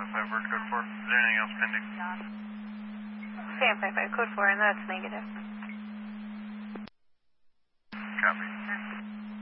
55, word code 4. Is there anything else pending? San 55, code 4, and that's negative.